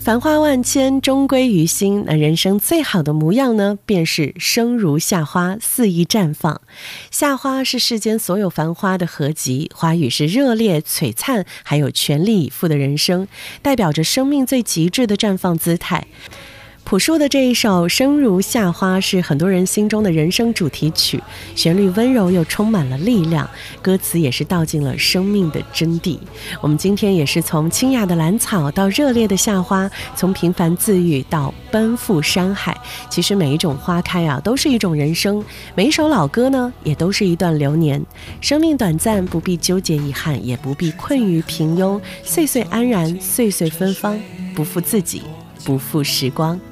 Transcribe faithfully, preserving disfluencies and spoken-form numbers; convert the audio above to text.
繁花万千，终归于心。那人生最好的模样呢，便是生如夏花，肆意绽放。夏花是世间所有繁花的合集，花语是热烈璀璨，还有全力以赴的人生，代表着生命最极致的绽放姿态。朴树的这一首《生如夏花》是很多人心中的人生主题曲，旋律温柔又充满了力量，歌词也是道尽了生命的真谛。我们今天也是从清雅的兰草到热烈的夏花，从平凡自遇到奔赴山海，其实每一种花开啊，都是一种人生，每一首老歌呢，也都是一段流年。生命短暂，不必纠结遗憾，也不必困于平庸，岁岁安然，岁岁芬芳，不负自己，不负时光。